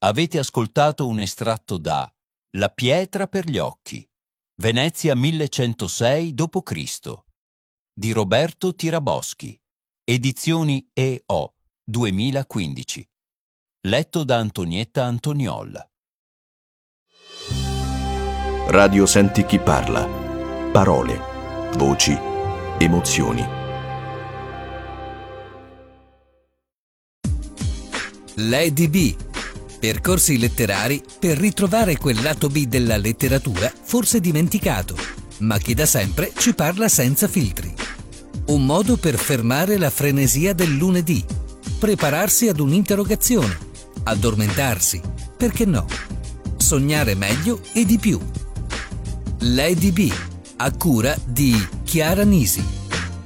Avete ascoltato un estratto da La pietra per gli occhi, Venezia 1106 d.C. di Roberto Tiraboschi, edizioni E.O. 2015. Letto da Antonietta Antoniol. Radio Senti chi parla. Parole, voci, emozioni. Lady B. Percorsi letterari per ritrovare quel lato B della letteratura forse dimenticato, ma che da sempre ci parla senza filtri. Un modo per fermare la frenesia del lunedì, prepararsi ad un'interrogazione, addormentarsi, perché no? Sognare meglio e di più. Lady B, a cura di Chiara Nisi.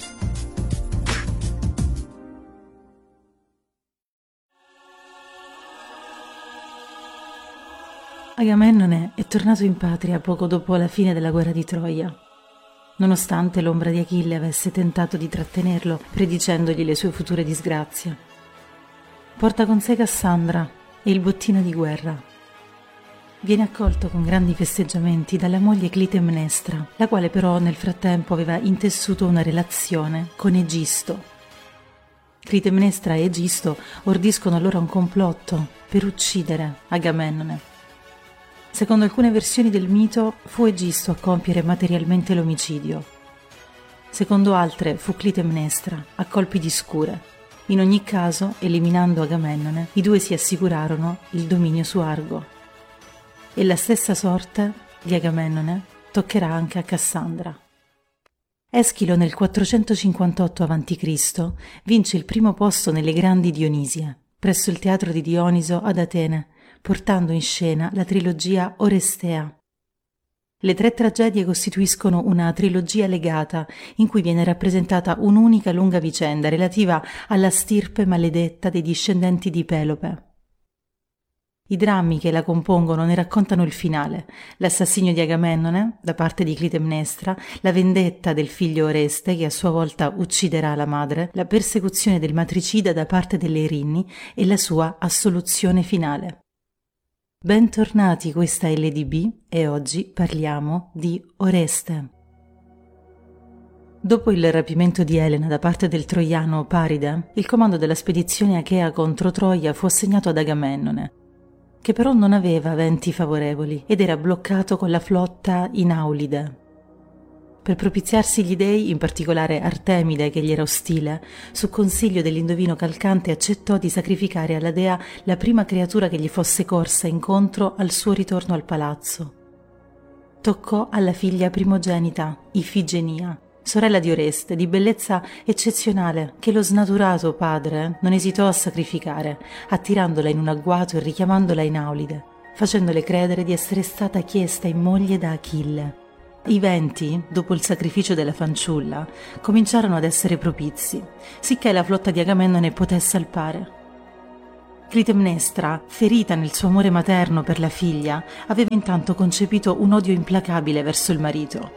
Agamennone è tornato in patria poco dopo la fine della guerra di Troia, nonostante l'ombra di Achille avesse tentato di trattenerlo, predicendogli le sue future disgrazie. Porta con sé Cassandra e il bottino di guerra. Viene accolto con grandi festeggiamenti dalla moglie Clitemnestra, la quale però nel frattempo aveva intessuto una relazione con Egisto. Clitemnestra e Egisto ordiscono allora un complotto per uccidere Agamennone. Secondo alcune versioni del mito fu Egisto a compiere materialmente l'omicidio. Secondo altre fu Clitemnestra a colpi di scure. In ogni caso, eliminando Agamennone, i due si assicurarono il dominio su Argo. E la stessa sorte di Agamennone toccherà anche a Cassandra. Eschilo nel 458 a.C. vince il primo posto nelle Grandi Dionisie, presso il teatro di Dioniso ad Atene, portando in scena la trilogia Orestea. Le tre tragedie costituiscono una trilogia legata in cui viene rappresentata un'unica lunga vicenda relativa alla stirpe maledetta dei discendenti di Pelope. I drammi che la compongono ne raccontano il finale: l'assassinio di Agamennone da parte di Clitemnestra, la vendetta del figlio Oreste che a sua volta ucciderà la madre, la persecuzione del matricida da parte delle Erinni e la sua assoluzione finale. Bentornati, questa è LDB e oggi parliamo di Oreste. Dopo il rapimento di Elena da parte del troiano Paride, il comando della spedizione achea contro Troia fu assegnato ad Agamennone, che però non aveva venti favorevoli ed era bloccato con la flotta in Aulide. Per propiziarsi gli dei, in particolare Artemide che gli era ostile, su consiglio dell'indovino Calcante accettò di sacrificare alla dea la prima creatura che gli fosse corsa incontro al suo ritorno al palazzo. Toccò alla figlia primogenita, Ifigenia, sorella di Oreste, di bellezza eccezionale, che lo snaturato padre non esitò a sacrificare, attirandola in un agguato e richiamandola in Aulide, facendole credere di essere stata chiesta in moglie da Achille. I venti, dopo il sacrificio della fanciulla, cominciarono ad essere propizi, sicché la flotta di Agamennone poté salpare. Clitemnestra, ferita nel suo amore materno per la figlia, aveva intanto concepito un odio implacabile verso il marito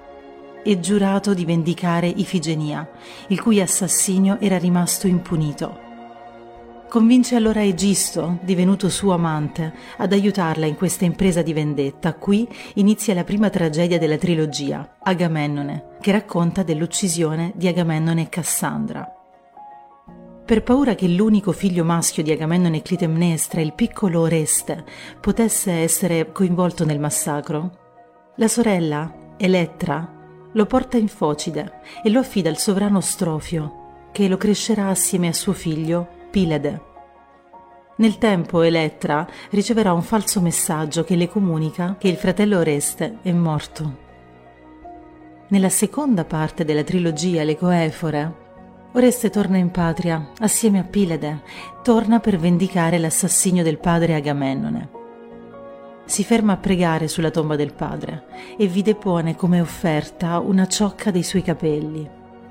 e giurato di vendicare Ifigenia, il cui assassinio era rimasto impunito. Convince allora Egisto, divenuto suo amante, ad aiutarla in questa impresa di vendetta. Qui inizia la prima tragedia della trilogia, Agamennone, che racconta dell'uccisione di Agamennone e Cassandra. Per paura che l'unico figlio maschio di Agamennone e Clitemnestra, il piccolo Oreste, potesse essere coinvolto nel massacro, la sorella, Elettra, lo porta in Focide e lo affida al sovrano Strofio, che lo crescerà assieme a suo figlio Pilede. Nel tempo Elettra riceverà un falso messaggio che le comunica che il fratello Oreste è morto. Nella seconda parte della trilogia, le Coefore, Oreste torna in patria assieme a Pilede, torna per vendicare l'assassinio del padre Agamennone. Si ferma a pregare sulla tomba del padre e vi depone come offerta una ciocca dei suoi capelli.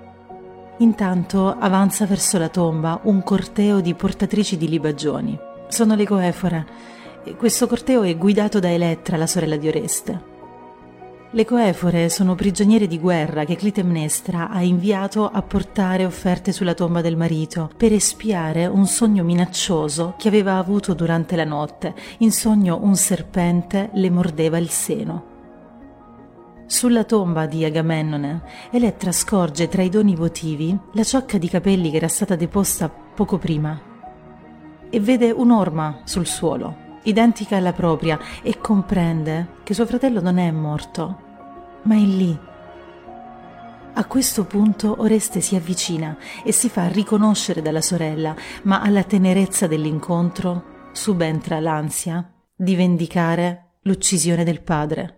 Intanto avanza verso la tomba un corteo di portatrici di libagioni. Sono le Coefore e questo corteo è guidato da Elettra, la sorella di Oreste. Le coefore sono prigioniere di guerra che Clitemnestra ha inviato a portare offerte sulla tomba del marito per espiare un sogno minaccioso che aveva avuto durante la notte. In sogno un serpente le mordeva il seno. Sulla tomba di Agamennone, Elettra scorge tra i doni votivi la ciocca di capelli che era stata deposta poco prima e vede un'orma sul suolo, identica alla propria, e comprende che suo fratello non è morto, ma è lì. A questo punto Oreste si avvicina e si fa riconoscere dalla sorella, ma alla tenerezza dell'incontro subentra l'ansia di vendicare l'uccisione del padre.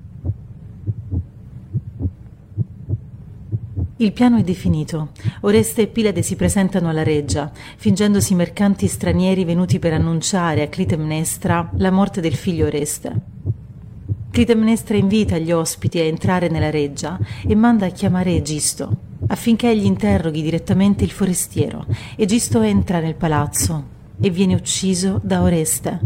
Il piano è definito. Oreste e Pilade si presentano alla reggia, fingendosi mercanti stranieri venuti per annunciare a Clitemnestra la morte del figlio Oreste. Clitemnestra invita gli ospiti a entrare nella reggia e manda a chiamare Egisto, affinché egli interroghi direttamente il forestiero. Egisto entra nel palazzo e viene ucciso da Oreste.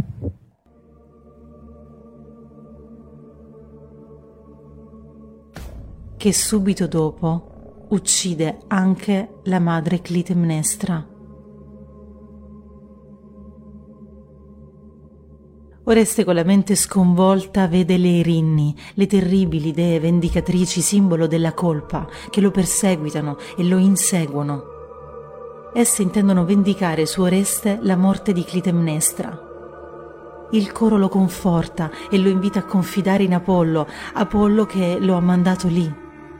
Che subito dopo uccide anche la madre Clitemnestra. Oreste, con la mente sconvolta, vede le Erinni, le terribili dee vendicatrici, simbolo della colpa, che lo perseguitano e lo inseguono. Esse intendono vendicare su Oreste la morte di Clitemnestra. Il coro lo conforta e lo invita a confidare in Apollo che lo ha mandato lì.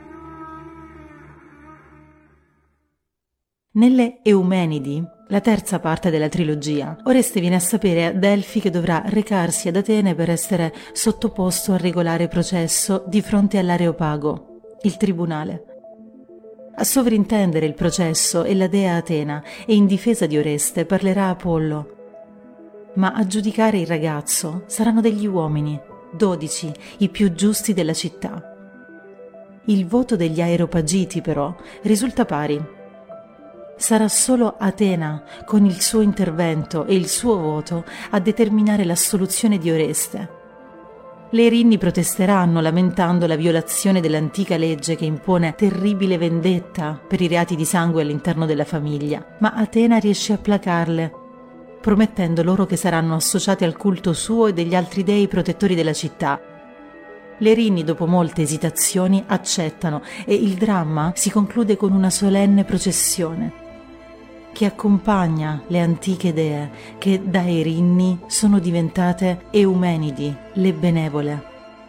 Nelle Eumenidi, la terza parte della trilogia, Oreste viene a sapere a Delfi che dovrà recarsi ad Atene per essere sottoposto al regolare processo di fronte all'Areopago, il tribunale. A sovrintendere il processo è la dea Atena e in difesa di Oreste parlerà Apollo. Ma a giudicare il ragazzo saranno degli uomini, 12, i più giusti della città. Il voto degli Areopagiti, però, risulta pari. Sarà solo Atena, con il suo intervento e il suo voto, a determinare l'assoluzione di Oreste. Le Erinni protesteranno lamentando la violazione dell'antica legge che impone terribile vendetta per i reati di sangue all'interno della famiglia, ma Atena riesce a placarle, promettendo loro che saranno associati al culto suo e degli altri dei protettori della città. Le Erinni, dopo molte esitazioni, accettano e il dramma si conclude con una solenne processione che accompagna le antiche dee che da Erinni sono diventate Eumenidi, le benevole.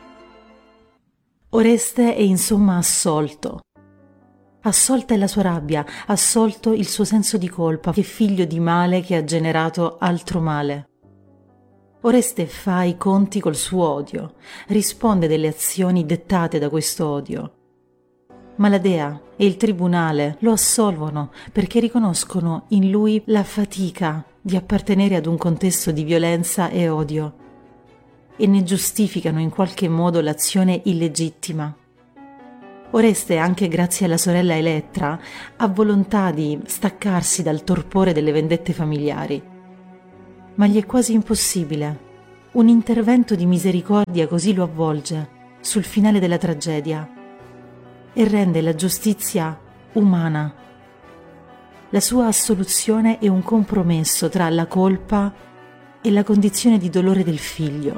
Oreste è insomma assolto. Assolta è la sua rabbia, assolto il suo senso di colpa, che è figlio di male che ha generato altro male. Oreste fa i conti col suo odio, risponde delle azioni dettate da questo odio. Ma la dea e il tribunale lo assolvono perché riconoscono in lui la fatica di appartenere ad un contesto di violenza e odio e ne giustificano in qualche modo l'azione illegittima. Oreste, anche grazie alla sorella Elettra, ha volontà di staccarsi dal torpore delle vendette familiari. Ma gli è quasi impossibile. Un intervento di misericordia così lo avvolge sul finale della tragedia e rende la giustizia umana. La sua assoluzione è un compromesso tra la colpa e la condizione di dolore del figlio.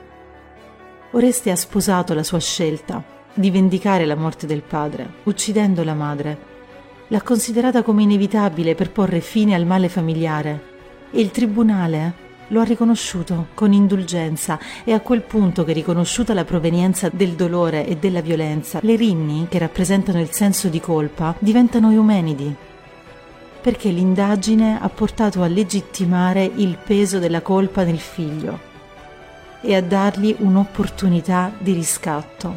Oreste ha sposato la sua scelta di vendicare la morte del padre, uccidendo la madre. L'ha considerata come inevitabile per porre fine al male familiare e il tribunale lo ha riconosciuto con indulgenza. È a quel punto che, riconosciuta la provenienza del dolore e della violenza, le Erinni, che rappresentano il senso di colpa, diventano Eumenidi, perché l'indagine ha portato a legittimare il peso della colpa nel figlio e a dargli un'opportunità di riscatto.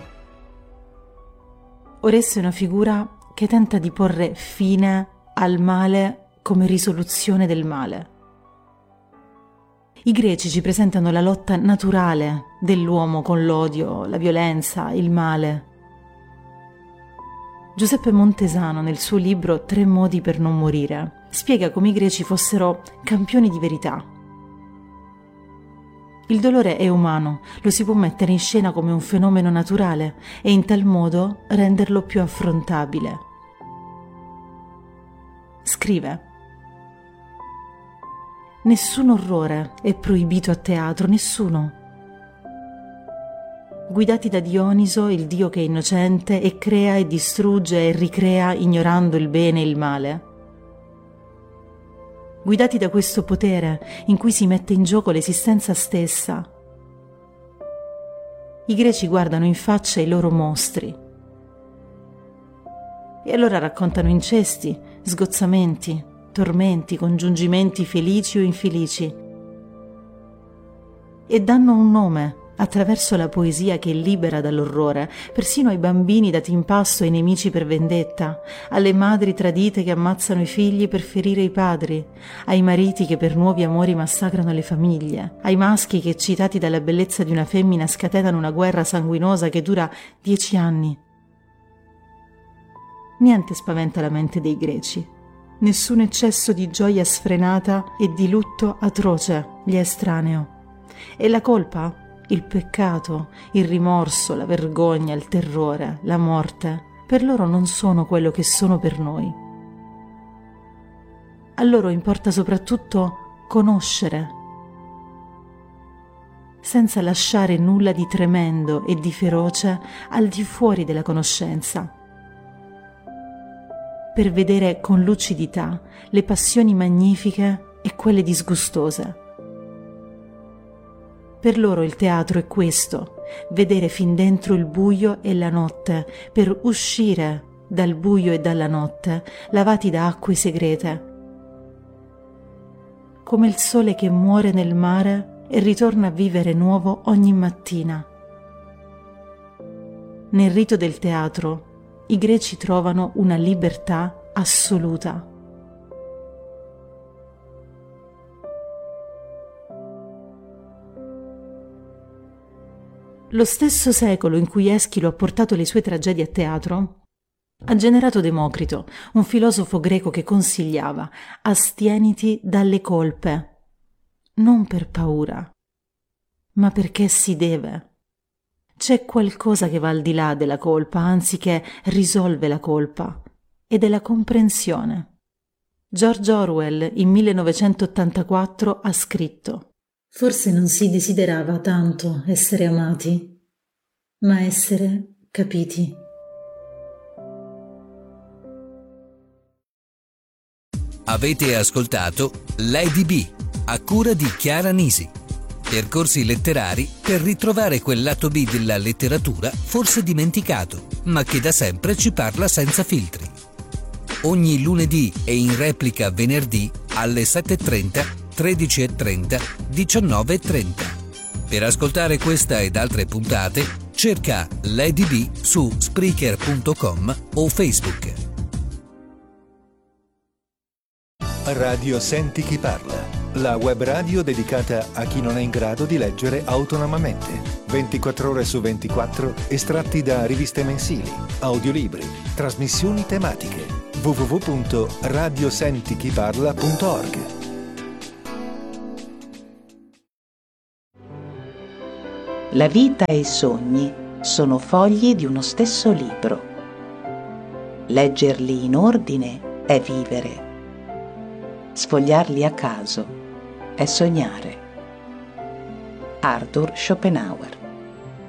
Oreste è una figura che tenta di porre fine al male come risoluzione del male. I greci ci presentano la lotta naturale dell'uomo con l'odio, la violenza, il male. Giuseppe Montesano, nel suo libro 3 modi per non morire, spiega come i greci fossero campioni di verità. Il dolore è umano, lo si può mettere in scena come un fenomeno naturale e in tal modo renderlo più affrontabile. Scrive: nessun orrore è proibito a teatro, nessuno. Guidati da Dioniso, il dio che è innocente e crea e distrugge e ricrea ignorando il bene e il male. Guidati da questo potere in cui si mette in gioco l'esistenza stessa. I greci guardano in faccia i loro mostri e allora raccontano incesti, sgozzamenti, tormenti, congiungimenti felici o infelici e danno un nome attraverso la poesia che libera dall'orrore, persino ai bambini dati in pasto ai nemici per vendetta, alle madri tradite che ammazzano i figli per ferire i padri, ai mariti che per nuovi amori massacrano le famiglie, ai maschi che, eccitati dalla bellezza di una femmina, scatenano una guerra sanguinosa che dura 10 anni. Niente spaventa la mente dei greci. Nessun eccesso di gioia sfrenata e di lutto atroce gli è estraneo. E la colpa? Il peccato, il rimorso, la vergogna, il terrore, la morte, per loro non sono quello che sono per noi. A loro importa soprattutto conoscere, senza lasciare nulla di tremendo e di feroce al di fuori della conoscenza, per vedere con lucidità le passioni magnifiche e quelle disgustose. Per loro il teatro è questo, vedere fin dentro il buio e la notte, per uscire dal buio e dalla notte, lavati da acque segrete. Come il sole che muore nel mare e ritorna a vivere nuovo ogni mattina. Nel rito del teatro, i greci trovano una libertà assoluta. Lo stesso secolo in cui Eschilo ha portato le sue tragedie a teatro ha generato Democrito, un filosofo greco che consigliava: astieniti dalle colpe, non per paura, ma perché si deve. C'è qualcosa che va al di là della colpa, anzi che risolve la colpa, ed è la comprensione. George Orwell in 1984 ha scritto: forse non si desiderava tanto essere amati, ma essere capiti. Avete ascoltato Lady B, a cura di Chiara Nisi. Percorsi letterari per ritrovare quel lato B della letteratura forse dimenticato, ma che da sempre ci parla senza filtri. Ogni lunedì e in replica venerdì alle 7:30, 13:30, 19:30. Per ascoltare questa ed altre puntate, cerca Lady B su Spreaker.com o Facebook. Radio Senti Chi Parla, la web radio dedicata a chi non è in grado di leggere autonomamente. 24 ore su 24, estratti da riviste mensili, audiolibri, trasmissioni tematiche. www.radiosentichiparla.org. La vita e i sogni sono fogli di uno stesso libro. Leggerli in ordine è vivere. Sfogliarli a caso è sognare. Arthur Schopenhauer.